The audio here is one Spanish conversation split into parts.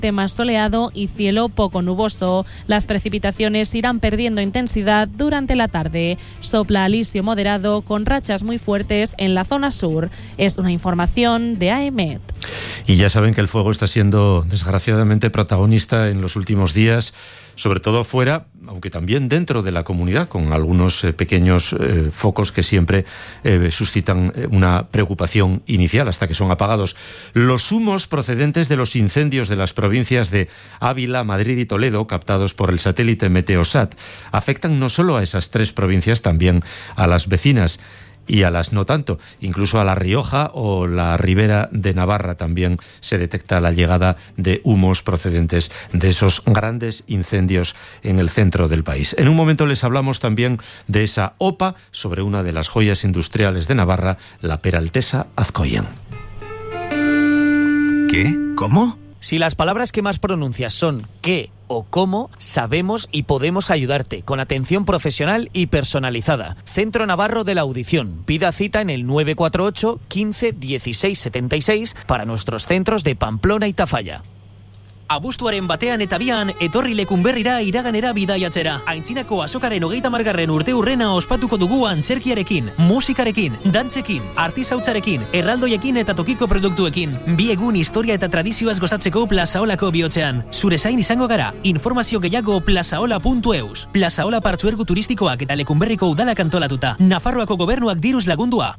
más soleado y cielo poco nuboso. Las precipitaciones irán perdiendo intensidad durante la tarde. Sopla alisio moderado con rachas muy fuertes en la zona sur. Es una información de AEMET. Y ya saben que el fuego está siendo desgraciadamente protagonista en los últimos días, sobre todo fuera, aunque también dentro de la comunidad, con algunos pequeños focos que siempre suscitan una preocupación inicial hasta que son apagados. Los humos procedentes de los incendios de las provincias de Ávila, Madrid y Toledo, captados por el satélite Meteosat, afectan no solo a esas tres provincias, también a las vecinas y a las no tanto. Incluso a La Rioja o la Ribera de Navarra también se detecta la llegada de humos procedentes de esos grandes incendios en el centro del país. En un momento les hablamos también de esa OPA sobre una de las joyas industriales de Navarra, la Peraltesa Azcoyen. ¿Qué? ¿Cómo? Si las palabras que más pronuncias son qué o cómo, sabemos y podemos ayudarte con atención profesional y personalizada. Centro Navarro de la Audición. Pida cita en el 948 15 16 76 para nuestros centros de Pamplona y Tafalla. Abuztuaren batean eta bian, etorri lekunberrira iraganera bidaiatzera. Aintzinako azokaren 30. urteurrena ospatuko dugu antzerkiarekin, musikarekin, dantzekin, artisautzarekin, erraldoiekin eta tokiko produktuekin. Bi egun historia eta tradizioaz gozatzeko Plazaolako bihotzean. Zure zain izango gara, informazio gehiago plazaola.eus. Plazaola partzuergu turistikoak eta lekunberriko udalak antolatuta. Nafarroako gobernuak diruz lagundua.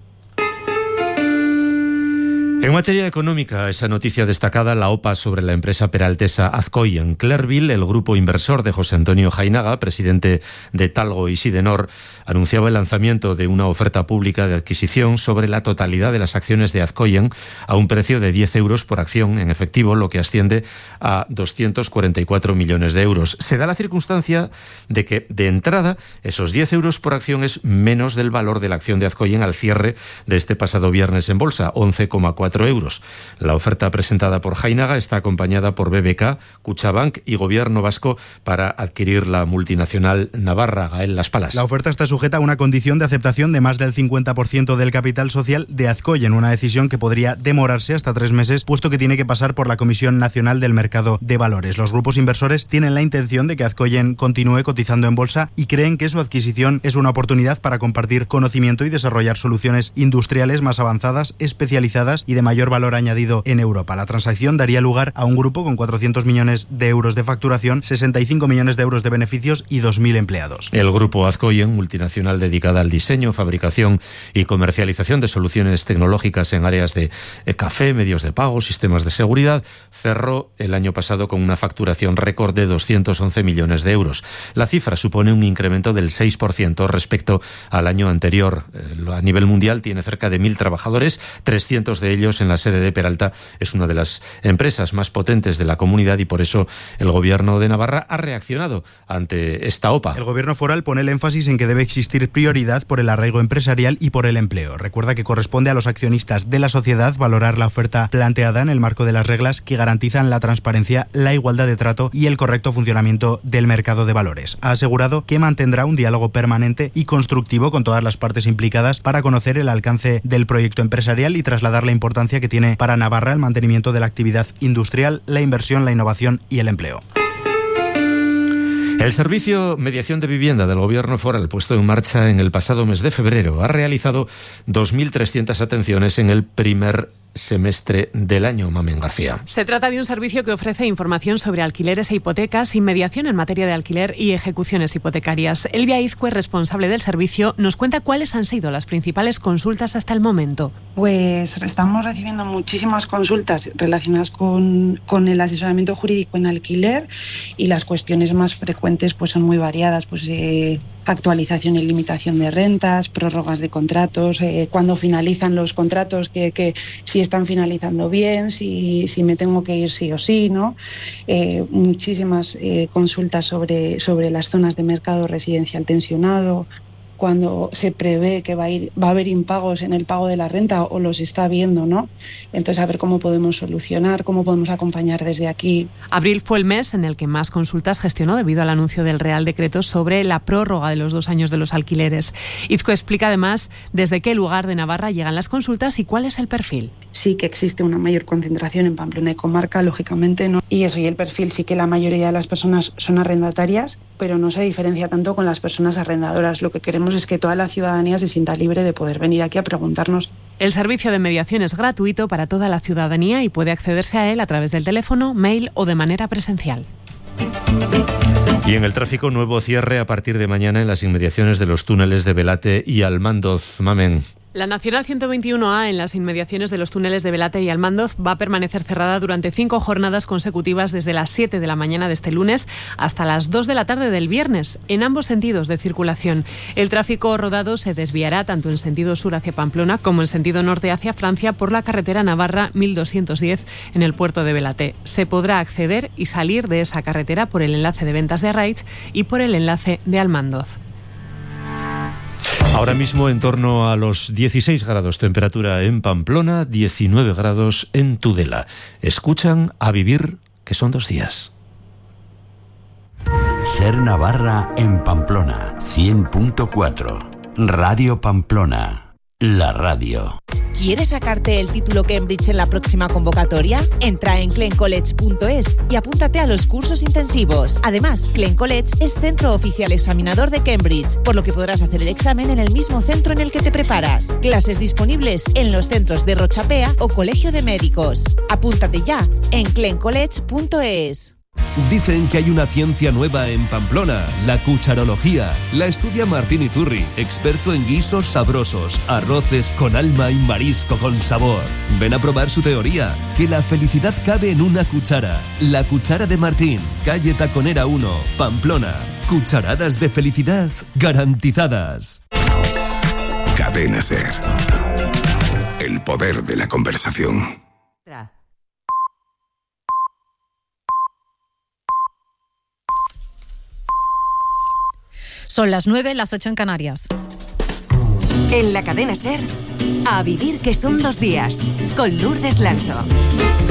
En materia económica, esa noticia destacada, la OPA sobre la empresa Peraltesa Azcoyen. Clerville, el grupo inversor de José Antonio Jainaga, presidente de Talgo y Sidenor, anunciaba el lanzamiento de una oferta pública de adquisición sobre la totalidad de las acciones de Azcoyen a un precio de 10 euros por acción en efectivo, lo que asciende a 244 millones de euros. Se da la circunstancia de que, de entrada, esos 10 euros por acción es menos del valor de la acción de Azcoyen al cierre de este pasado viernes en bolsa, 11,4 euros. La oferta presentada por Jainaga está acompañada por BBK, Kutxabank y Gobierno Vasco para adquirir la multinacional navarra Gael Las Palas. La oferta está sujeta a una condición de aceptación de más del 50% del capital social de Azcoyen, una decisión que podría demorarse hasta 3 meses, puesto que tiene que pasar por la Comisión Nacional del Mercado de Valores. Los grupos inversores tienen la intención de que Azcoyen continúe cotizando en bolsa y creen que su adquisición es una oportunidad para compartir conocimiento y desarrollar soluciones industriales más avanzadas, especializadas y de mayor valor añadido en Europa. La transacción daría lugar a un grupo con 400 millones de euros de facturación, 65 millones de euros de beneficios y 2.000 empleados. El grupo Azcoyen, multinacional dedicada al diseño, fabricación y comercialización de soluciones tecnológicas en áreas de café, medios de pago, sistemas de seguridad, cerró el año pasado con una facturación récord de 211 millones de euros. La cifra supone un incremento del 6% respecto al año anterior. A nivel mundial tiene cerca de 1.000 trabajadores, 300 de ellos en la sede de Peralta. Es una de las empresas más potentes de la comunidad y por eso el Gobierno de Navarra ha reaccionado ante esta OPA. El Gobierno foral pone el énfasis en que debe existir prioridad por el arraigo empresarial y por el empleo. Recuerda que corresponde a los accionistas de la sociedad valorar la oferta planteada en el marco de las reglas que garantizan la transparencia, la igualdad de trato y el correcto funcionamiento del mercado de valores. Ha asegurado que mantendrá un diálogo permanente y constructivo con todas las partes implicadas para conocer el alcance del proyecto empresarial y trasladar la importancia que tiene para Navarra el mantenimiento de la actividad industrial, la inversión, la innovación y el empleo. El Servicio Mediación de Vivienda del Gobierno foral, puesto en marcha en el pasado mes de febrero, ha realizado 2.300 atenciones en el primer semestre del año. Mamen García. Se trata de un servicio que ofrece información sobre alquileres e hipotecas y mediación en materia de alquiler y ejecuciones hipotecarias. Elvia Izcue, responsable del servicio, nos cuenta cuáles han sido las principales consultas hasta el momento. Pues estamos recibiendo muchísimas consultas relacionadas con el asesoramiento jurídico en alquiler y las cuestiones más frecuentes pues son muy variadas, pues actualización y limitación de rentas, prórrogas de contratos, cuando finalizan los contratos, que si están finalizando bien, si me tengo que ir sí o sí, ¿no? Muchísimas consultas sobre las zonas de mercado residencial tensionado, cuando se prevé que va a haber impagos en el pago de la renta o los está viendo, ¿no? Entonces, a ver cómo podemos solucionar, cómo podemos acompañar desde aquí. Abril fue el mes en el que más consultas gestionó debido al anuncio del Real Decreto sobre la prórroga de los 2 años de los alquileres. Izco explica además desde qué lugar de Navarra llegan las consultas y cuál es el perfil. Sí que existe una mayor concentración en Pamplona y comarca, lógicamente, ¿no? Y eso, y el perfil, sí que la mayoría de las personas son arrendatarias, pero no se diferencia tanto con las personas arrendadoras. Lo que queremos es que toda la ciudadanía se sienta libre de poder venir aquí a preguntarnos. El servicio de mediación es gratuito para toda la ciudadanía y puede accederse a él a través del teléfono, mail o de manera presencial. Y en el tráfico, nuevo cierre a partir de mañana en las inmediaciones de los túneles de Belate y Almandoz. Mamen. La Nacional 121A en las inmediaciones de los túneles de Belate y Almandoz va a permanecer cerrada durante 5 jornadas consecutivas desde las 7 de la mañana de este lunes hasta las 2 de la tarde del viernes, en ambos sentidos de circulación. El tráfico rodado se desviará tanto en sentido sur hacia Pamplona como en sentido norte hacia Francia por la carretera Navarra 1210 en el puerto de Belate. Se podrá acceder y salir de esa carretera por el enlace de Ventas de Arraiz y por el enlace de Almandoz. Ahora mismo en torno a los 16 grados temperatura en Pamplona, 19 grados en Tudela. Escuchan A Vivir, que son 2 días. Ser Navarra en Pamplona, 100.4. Radio Pamplona, la radio. ¿Quieres sacarte el título Cambridge en la próxima convocatoria? Entra en clencollege.es y apúntate a los cursos intensivos. Además, Clen College es centro oficial examinador de Cambridge, por lo que podrás hacer el examen en el mismo centro en el que te preparas. Clases disponibles en los centros de Rochapea o Colegio de Médicos. Apúntate ya en clencollege.es. Dicen que hay una ciencia nueva en Pamplona, la cucharología. La estudia Martín Iturri, experto en guisos sabrosos, arroces con alma y marisco con sabor. Ven a probar su teoría, que la felicidad cabe en una cuchara. La cuchara de Martín, calle Taconera 1, Pamplona. Cucharadas de felicidad garantizadas. Cadena SER. El poder de la conversación. Son las 9, las 8 en Canarias. En la cadena SER, A Vivir, que son 2 días, con Lourdes Lancho.